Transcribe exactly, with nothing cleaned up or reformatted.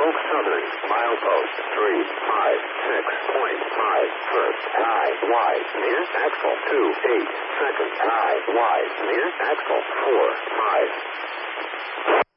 Norfolk Southern, milepost three five six point five, first high, wide, near axle two eight, second high, wide, near axle four five.